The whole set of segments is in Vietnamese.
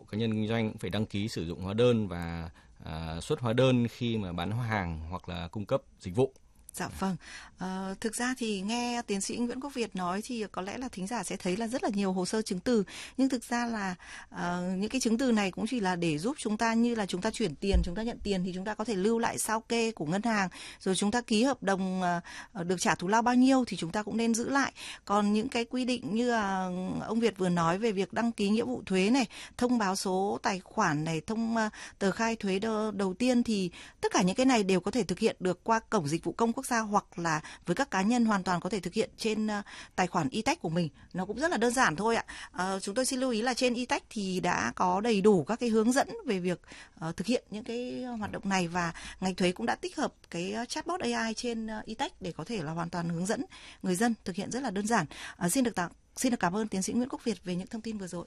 cá nhân kinh doanh cũng phải đăng ký sử dụng hóa đơn và xuất hóa đơn khi mà bán hàng hoặc là cung cấp dịch vụ. Dạ vâng. Thực ra thì nghe tiến sĩ Nguyễn Quốc Việt nói thì có lẽ là thính giả sẽ thấy là rất là nhiều hồ sơ chứng từ, nhưng thực ra là những cái chứng từ này cũng chỉ là để giúp chúng ta, như là chúng ta chuyển tiền, chúng ta nhận tiền thì chúng ta có thể lưu lại sao kê của ngân hàng, rồi chúng ta ký hợp đồng được trả thù lao bao nhiêu thì chúng ta cũng nên giữ lại. Còn những cái quy định như ông Việt vừa nói về việc đăng ký nghĩa vụ thuế này, thông báo số tài khoản này, tờ khai thuế đầu tiên, thì tất cả những cái này đều có thể thực hiện được qua cổng dịch vụ công quốc gia, hoặc là với các cá nhân hoàn toàn có thể thực hiện trên tài khoản e-tech của mình. Nó cũng rất là đơn giản thôi ạ. Chúng tôi xin lưu ý là trên e-tech thì đã có đầy đủ các cái hướng dẫn về việc thực hiện những cái hoạt động này, và ngành thuế cũng đã tích hợp cái chatbot AI trên e-tech để có thể là hoàn toàn hướng dẫn người dân thực hiện rất là đơn giản. Xin được cảm ơn tiến sĩ Nguyễn Quốc Việt về những thông tin vừa rồi.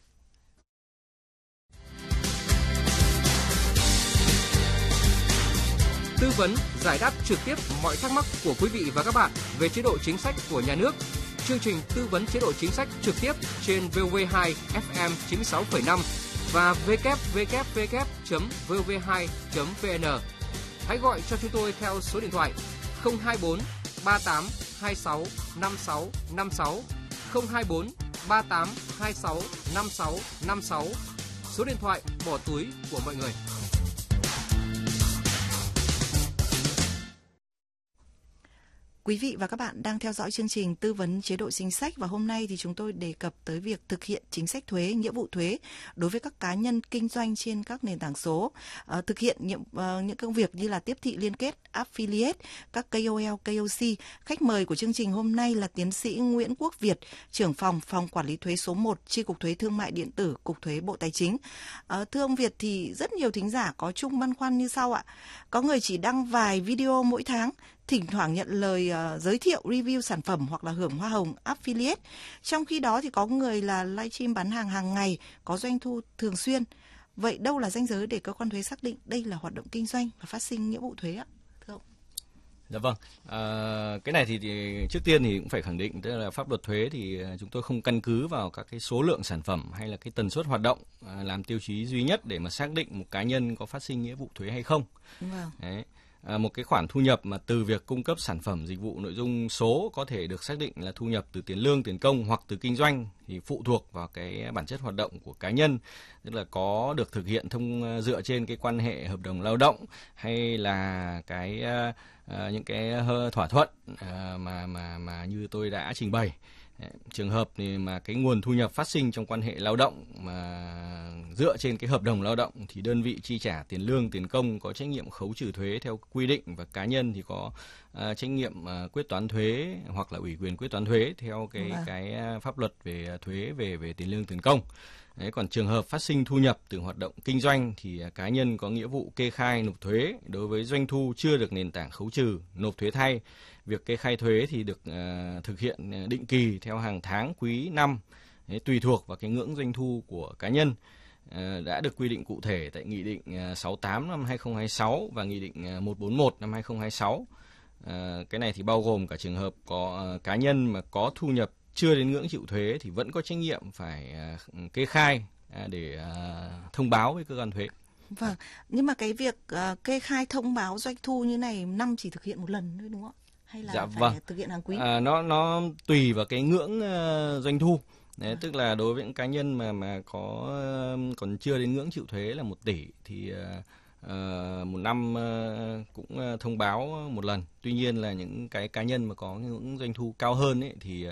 Tư vấn, giải đáp trực tiếp mọi thắc mắc của quý vị và các bạn về chế độ chính sách của nhà nước. Chương trình tư vấn chế độ chính sách trực tiếp trên VV2 FM 96,5 và www.vv2.vn. Hãy gọi cho chúng tôi theo số điện thoại 024 38 26 56 56, 024 38 26 56 56, số điện thoại bỏ túi của mọi người. Quý vị và các bạn đang theo dõi chương trình tư vấn chế độ chính sách, và hôm nay thì chúng tôi đề cập tới việc thực hiện chính sách thuế, nghĩa vụ thuế đối với các cá nhân kinh doanh trên các nền tảng số, thực hiện những công việc như là tiếp thị liên kết, affiliate, các KOL, KOC. Khách mời của chương trình hôm nay là tiến sĩ Nguyễn Quốc Việt, trưởng phòng quản lý thuế số 1, Chi cục thuế thương mại điện tử, Cục thuế Bộ Tài chính. Thưa ông Việt, thì rất nhiều thính giả có chung băn khoăn như sau ạ. Có người chỉ đăng vài video mỗi tháng, thỉnh thoảng nhận lời giới thiệu review sản phẩm hoặc là hưởng hoa hồng affiliate. Trong khi đó thì có người là livestream bán hàng hàng ngày, có doanh thu thường xuyên. Vậy đâu là ranh giới để cơ quan thuế xác định đây là hoạt động kinh doanh và phát sinh nghĩa vụ thuế ạ? Thưa ông. Dạ vâng. Cái này thì trước tiên thì cũng phải khẳng định, tức là pháp luật thuế thì chúng tôi không căn cứ vào các cái số lượng sản phẩm hay là cái tần suất hoạt động làm tiêu chí duy nhất để mà xác định một cá nhân có phát sinh nghĩa vụ thuế hay không. Vâng. Đấy. Một cái khoản thu nhập mà từ việc cung cấp sản phẩm dịch vụ nội dung số có thể được xác định là thu nhập từ tiền lương, tiền công hoặc từ kinh doanh, thì phụ thuộc vào cái bản chất hoạt động của cá nhân, tức là có được thực hiện dựa trên cái quan hệ hợp đồng lao động hay là những cái thỏa thuận mà như tôi đã trình bày. Trường hợp thì mà cái nguồn thu nhập phát sinh trong quan hệ lao động mà dựa trên cái hợp đồng lao động thì đơn vị chi trả tiền lương, tiền công có trách nhiệm khấu trừ thuế theo quy định, và cá nhân thì có trách nhiệm quyết toán thuế hoặc là ủy quyền quyết toán thuế theo cái pháp luật về thuế về tiền lương, tiền công. Đấy, còn trường hợp phát sinh thu nhập từ hoạt động kinh doanh thì cá nhân có nghĩa vụ kê khai nộp thuế đối với doanh thu chưa được nền tảng khấu trừ, nộp thuế thay. Việc kê khai thuế thì được thực hiện định kỳ theo hàng tháng, quý, năm, tùy thuộc vào cái ngưỡng doanh thu của cá nhân. Đã được quy định cụ thể tại Nghị định 68 năm 2026 và Nghị định 141 năm 2026. Cái này thì bao gồm cả trường hợp có cá nhân mà có thu nhập chưa đến ngưỡng chịu thuế thì vẫn có trách nhiệm phải kê khai để thông báo với cơ quan thuế. Vâng, nhưng mà cái việc kê khai thông báo doanh thu như này năm chỉ thực hiện một lần thôi đúng không ạ? Hay là phải thực hiện hàng quý? Nó tùy vào cái ngưỡng doanh thu. Đấy, tức là đối với những cá nhân mà còn chưa đến ngưỡng chịu thuế là 1 tỷ thì một năm cũng thông báo một lần. Tuy nhiên là những cái cá nhân mà có ngưỡng doanh thu cao hơn ấy, thì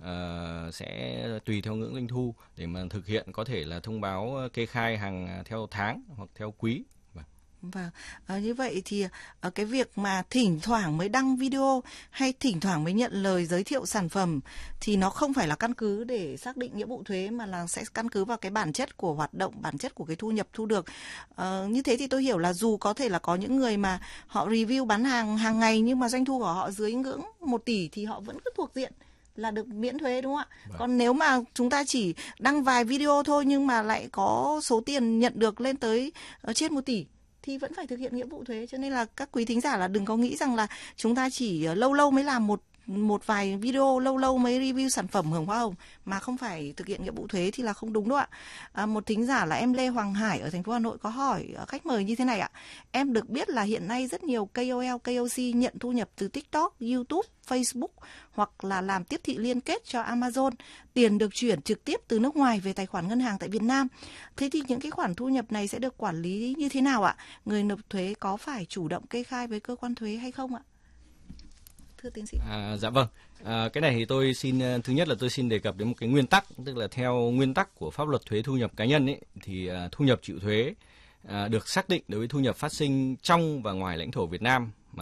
sẽ tùy theo ngưỡng doanh thu để mà thực hiện, có thể là thông báo kê khai hàng theo tháng hoặc theo quý. Vâng, như vậy thì cái việc mà thỉnh thoảng mới đăng video hay thỉnh thoảng mới nhận lời giới thiệu sản phẩm thì nó không phải là căn cứ để xác định nghĩa vụ thuế, mà là sẽ căn cứ vào cái bản chất của hoạt động, bản chất của cái thu nhập thu được. Như thế thì tôi hiểu là dù có thể là có những người mà họ review bán hàng hàng ngày nhưng mà doanh thu của họ dưới ngưỡng 1 tỷ thì họ vẫn cứ thuộc diện là được miễn thuế, đúng không ạ? Vâng. Còn nếu mà chúng ta chỉ đăng vài video thôi nhưng mà lại có số tiền nhận được lên tới trên 1 tỷ thì vẫn phải thực hiện nghĩa vụ thuế. Cho nên là các quý thính giả là đừng có nghĩ rằng là chúng ta chỉ lâu lâu mới làm một vài video lâu lâu mới review sản phẩm hưởng hoa hồng mà không phải thực hiện nghĩa vụ thuế thì là không đúng đâu ạ. Một thính giả là em Lê Hoàng Hải ở thành phố Hà Nội có hỏi khách mời như thế này ạ. Em được biết là hiện nay rất nhiều KOL, KOC nhận thu nhập từ TikTok, YouTube, Facebook hoặc là làm tiếp thị liên kết cho Amazon. Tiền được chuyển trực tiếp từ nước ngoài về tài khoản ngân hàng tại Việt Nam. Thế thì những cái khoản thu nhập này sẽ được quản lý như thế nào ạ? Người nộp thuế có phải chủ động kê khai với cơ quan thuế hay không ạ? Thưa tiến sĩ. Dạ vâng. Cái này thì tôi xin, thứ nhất là tôi xin đề cập đến một cái nguyên tắc, tức là theo nguyên tắc của pháp luật thuế thu nhập cá nhân ấy, thì thu nhập chịu thuế được xác định đối với thu nhập phát sinh trong và ngoài lãnh thổ Việt Nam, mà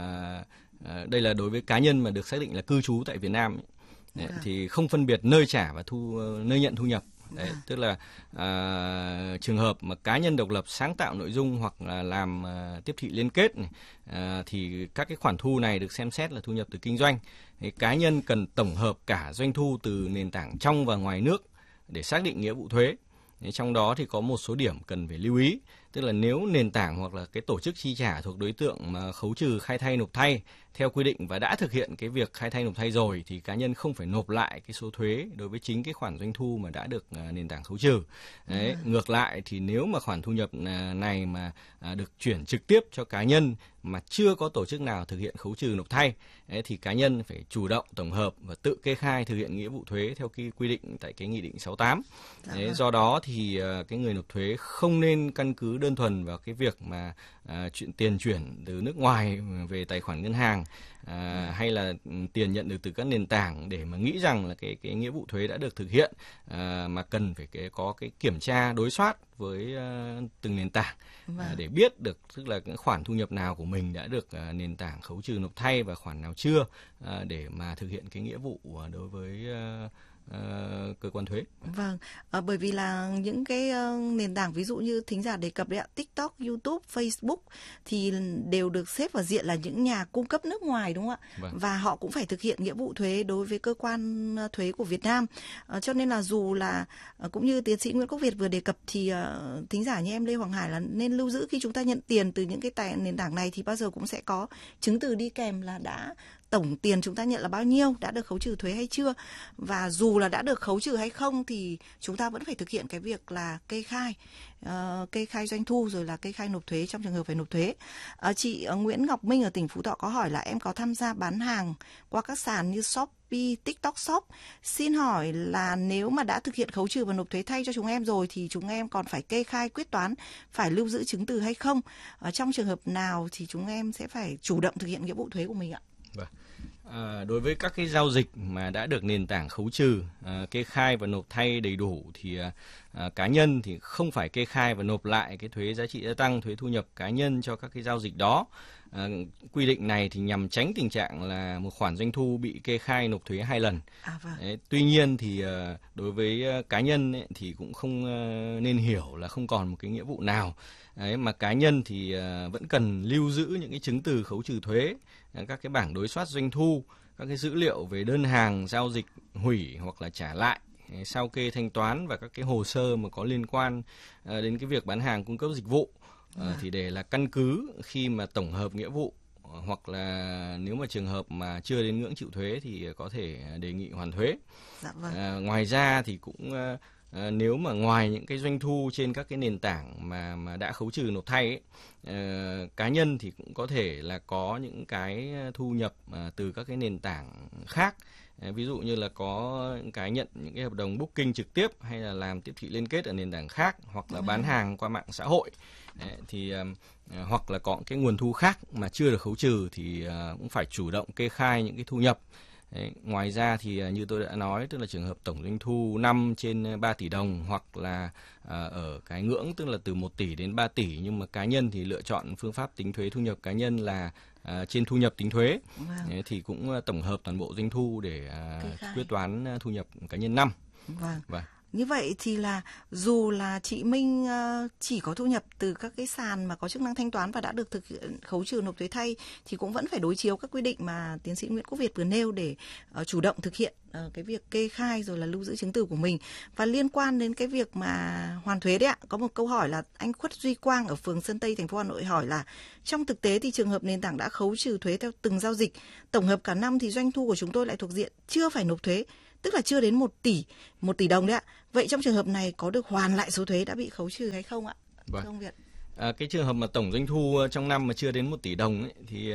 đây là đối với cá nhân mà được xác định là cư trú tại Việt Nam ấy. Đấy, thì không phân biệt nơi trả và nơi nhận thu nhập. Đấy, tức là trường hợp mà cá nhân độc lập sáng tạo nội dung hoặc là làm tiếp thị liên kết này, thì các cái khoản thu này được xem xét là thu nhập từ kinh doanh. Thì cá nhân cần tổng hợp cả doanh thu từ nền tảng trong và ngoài nước để xác định nghĩa vụ thuế. Trong đó thì có một số điểm cần phải lưu ý, tức là nếu nền tảng hoặc là cái tổ chức chi trả thuộc đối tượng mà khấu trừ khai thay nộp thay theo quy định và đã thực hiện cái việc khai thay nộp thay rồi thì cá nhân không phải nộp lại cái số thuế đối với chính cái khoản doanh thu mà đã được nền tảng khấu trừ. Đấy, ngược lại thì nếu mà khoản thu nhập này mà được chuyển trực tiếp cho cá nhân mà chưa có tổ chức nào thực hiện khấu trừ nộp thay, đấy, thì cá nhân phải chủ động tổng hợp và tự kê khai thực hiện nghĩa vụ thuế theo cái quy định tại cái nghị định 68. Đấy, do đó thì cái người nộp thuế không nên căn cứ đơn thuần vào cái việc mà tiền chuyển từ nước ngoài về tài khoản ngân hàng hay là tiền nhận được từ các nền tảng để mà nghĩ rằng là cái nghĩa vụ thuế đã được thực hiện, mà cần phải có cái kiểm tra đối soát với từng nền tảng để biết được tức là cái khoản thu nhập nào của mình đã được nền tảng khấu trừ nộp thay và khoản nào chưa, để mà thực hiện cái nghĩa vụ đối với cơ quan thuế. Vâng, bởi vì là những cái nền tảng ví dụ như thính giả đề cập đấy ạ, TikTok, YouTube, Facebook thì đều được xếp vào diện là những nhà cung cấp nước ngoài, đúng không ạ? Vâng. Và họ cũng phải thực hiện nghĩa vụ thuế đối với cơ quan thuế của Việt Nam. Cho nên là dù là cũng như tiến sĩ Nguyễn Quốc Việt vừa đề cập thì thính giả như em Lê Hoàng Hải là nên lưu giữ khi chúng ta nhận tiền từ những cái nền tảng này thì bao giờ cũng sẽ có chứng từ đi kèm là đã tổng tiền chúng ta nhận là bao nhiêu, đã được khấu trừ thuế hay chưa. Và dù là đã được khấu trừ hay không thì chúng ta vẫn phải thực hiện cái việc là kê khai doanh thu rồi là kê khai nộp thuế trong trường hợp phải nộp thuế. Chị Nguyễn Ngọc Minh ở tỉnh Phú Thọ có hỏi là em có tham gia bán hàng qua các sàn như Shopee, TikTok Shop. Xin hỏi là nếu mà đã thực hiện khấu trừ và nộp thuế thay cho chúng em rồi thì chúng em còn phải kê khai quyết toán, phải lưu giữ chứng từ hay không? Trong trường hợp nào thì chúng em sẽ phải chủ động thực hiện nghĩa vụ thuế của mình ạ? Vâng. Đối với các cái giao dịch mà đã được nền tảng khấu trừ, kê khai và nộp thay đầy đủ thì cá nhân thì không phải kê khai và nộp lại cái thuế giá trị gia tăng, thuế thu nhập cá nhân cho các cái giao dịch đó. Quy định này thì nhằm tránh tình trạng là một khoản doanh thu bị kê khai nộp thuế 2 lần. Vâng. Đấy, tuy nhiên thì đối với cá nhân ấy, thì cũng không nên hiểu là không còn một cái nghĩa vụ nào. Đấy, mà cá nhân thì vẫn cần lưu giữ những cái chứng từ khấu trừ thuế, các cái bảng đối soát doanh thu, các cái dữ liệu về đơn hàng, giao dịch hủy hoặc là trả lại, sao kê thanh toán và các cái hồ sơ mà có liên quan đến cái việc bán hàng cung cấp dịch vụ. Thì để là căn cứ khi mà tổng hợp nghĩa vụ hoặc là nếu mà trường hợp mà chưa đến ngưỡng chịu thuế thì có thể đề nghị hoàn thuế. Dạ vâng. Ngoài ra thì cũng nếu mà ngoài những cái doanh thu trên các cái nền tảng mà đã khấu trừ nộp thay ấy, cá nhân thì cũng có thể là có những cái thu nhập từ các cái nền tảng khác. Ví dụ như là có cái nhận những cái hợp đồng booking trực tiếp hay là làm tiếp thị liên kết ở nền tảng khác hoặc là bán hàng qua mạng xã hội. Thì hoặc là có cái nguồn thu khác mà chưa được khấu trừ thì cũng phải chủ động kê khai những cái thu nhập. Ngoài ra thì như tôi đã nói, tức là trường hợp tổng doanh thu năm trên 3 tỷ đồng hoặc là ở cái ngưỡng tức là từ 1 tỷ đến 3 tỷ nhưng mà cá nhân thì lựa chọn phương pháp tính thuế thu nhập cá nhân là trên thu nhập tính thuế. Vâng. Thì cũng tổng hợp toàn bộ doanh thu để quyết toán thu nhập cá nhân năm. Vâng. Như vậy thì là dù là chị Minh chỉ có thu nhập từ các cái sàn mà có chức năng thanh toán và đã được thực hiện khấu trừ nộp thuế thay, thì cũng vẫn phải đối chiếu các quy định mà tiến sĩ Nguyễn Quốc Việt vừa nêu để chủ động thực hiện cái việc kê khai rồi là lưu giữ chứng từ của mình. Và liên quan đến cái việc mà hoàn thuế đấy ạ, có một câu hỏi là anh Khuất Duy Quang ở phường Sơn Tây, thành phố Hà Nội hỏi là trong thực tế thì trường hợp nền tảng đã khấu trừ thuế theo từng giao dịch, tổng hợp cả năm thì doanh thu của chúng tôi lại thuộc diện chưa phải nộp thuế, tức là chưa đến 1 tỷ đồng đấy ạ. Vậy trong trường hợp này có được hoàn lại số thuế đã bị khấu trừ hay không ạ? Vâng. Thưa ông Việt. Cái trường hợp mà tổng doanh thu trong năm mà chưa đến 1 tỷ đồng ấy, thì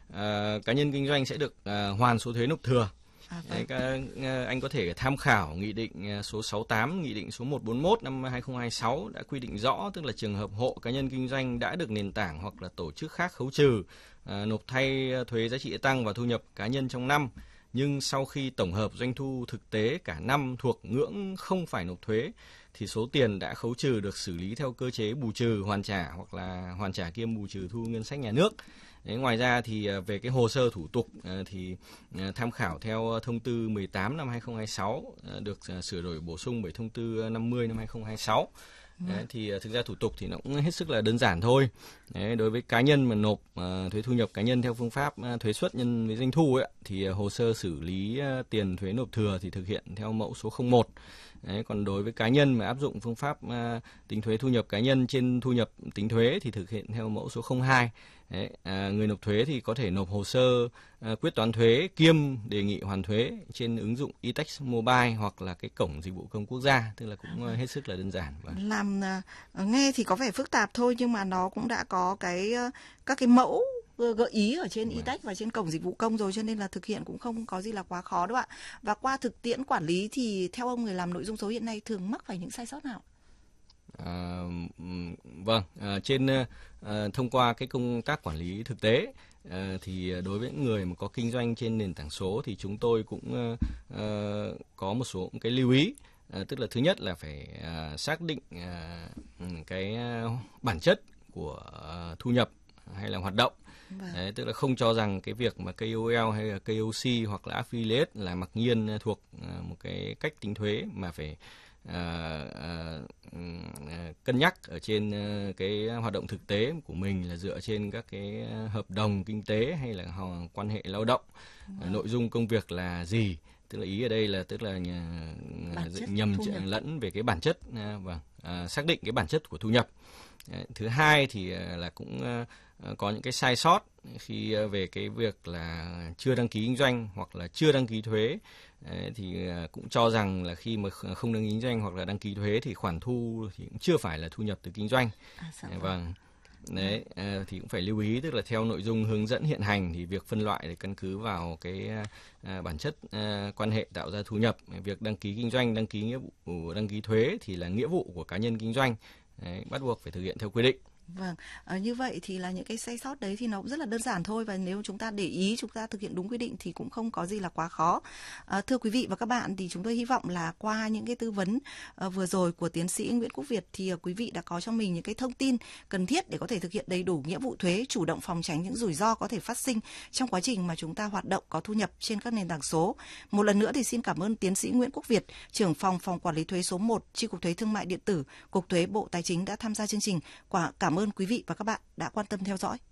cá nhân kinh doanh sẽ được hoàn số thuế nộp thừa. Đấy, anh có thể tham khảo Nghị định số 68, Nghị định số 141 năm 2026 đã quy định rõ, tức là trường hợp hộ cá nhân kinh doanh đã được nền tảng hoặc là tổ chức khác khấu trừ nộp thay thuế giá trị gia tăng và thu nhập cá nhân trong năm, nhưng sau khi tổng hợp doanh thu thực tế cả năm thuộc ngưỡng không phải nộp thuế thì số tiền đã khấu trừ được xử lý theo cơ chế bù trừ, hoàn trả hoặc là hoàn trả kiêm bù trừ thu ngân sách nhà nước. Đấy, ngoài ra thì về cái hồ sơ thủ tục thì tham khảo theo thông tư 18 năm 2026 được sửa đổi bổ sung bởi thông tư 50 năm 2026. Đấy, thì thực ra thủ tục thì nó cũng hết sức là đơn giản thôi. Đấy, đối với cá nhân mà nộp thuế thu nhập cá nhân theo phương pháp thuế suất nhân với doanh thu ấy, thì hồ sơ xử lý tiền thuế nộp thừa thì thực hiện theo mẫu số 01. Đấy, còn đối với cá nhân mà áp dụng phương pháp tính thuế thu nhập cá nhân trên thu nhập tính thuế thì thực hiện theo mẫu số 02. Đấy, người nộp thuế thì có thể nộp hồ sơ quyết toán thuế kiêm đề nghị hoàn thuế trên ứng dụng eTax Mobile hoặc là cái cổng dịch vụ công quốc gia, tức là cũng hết sức là đơn giản. Làm nghe thì có vẻ phức tạp thôi, nhưng mà nó cũng đã có các cái mẫu gợi ý ở trên eTax và trên cổng dịch vụ công rồi, cho nên là thực hiện cũng không có gì là quá khó đâu ạ. Và qua thực tiễn quản lý thì theo ông, người làm nội dung số hiện nay thường mắc phải những sai sót nào? Thông qua cái công tác quản lý thực tế thì đối với những người mà có kinh doanh trên nền tảng số thì chúng tôi cũng có một số cái lưu ý. Tức là thứ nhất là phải xác định cái bản chất của thu nhập hay là hoạt động. Đấy, tức là không cho rằng cái việc mà KOL hay là KOC hoặc là affiliate là mặc nhiên thuộc một cái cách tính thuế, mà phải cân nhắc ở trên cái hoạt động thực tế của mình là dựa trên các cái hợp đồng kinh tế hay là quan hệ lao động, nội dung công việc là gì. Tức là ý ở đây là tức là nhầm lẫn về cái bản chất và xác định cái bản chất của thu nhập. Thứ hai thì là cũng có những cái sai sót khi về cái việc là chưa đăng ký kinh doanh hoặc là chưa đăng ký thuế. Thì cũng cho rằng là khi mà không đăng ký kinh doanh hoặc là đăng ký thuế thì khoản thu thì cũng chưa phải là thu nhập từ kinh doanh. Vâng. Đấy, thì cũng phải lưu ý, tức là theo nội dung hướng dẫn hiện hành thì việc phân loại để căn cứ vào cái bản chất quan hệ tạo ra thu nhập. Việc đăng ký kinh doanh, đăng ký nghĩa vụ đăng ký thuế thì là nghĩa vụ của cá nhân kinh doanh. Đấy, bắt buộc phải thực hiện theo quy định. Vâng, như vậy thì là những cái sai sót đấy thì nó cũng rất là đơn giản thôi, và nếu chúng ta để ý, chúng ta thực hiện đúng quy định thì cũng không có gì là quá khó. Thưa quý vị và các bạn, thì chúng tôi hy vọng là qua những cái tư vấn vừa rồi của tiến sĩ Nguyễn Quốc Việt thì quý vị đã có cho mình những cái thông tin cần thiết để có thể thực hiện đầy đủ nghĩa vụ thuế, chủ động phòng tránh những rủi ro có thể phát sinh trong quá trình mà chúng ta hoạt động có thu nhập trên các nền tảng số. Một lần nữa thì xin cảm ơn tiến sĩ Nguyễn Quốc Việt, trưởng phòng quản lý thuế số 1, Chi cục Thuế Thương mại điện tử, Cục Thuế Bộ Tài chính đã tham gia chương trình. Cảm ơn quý vị và các bạn đã quan tâm theo dõi.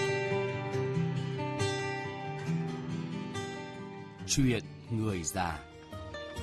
Chuyện người già.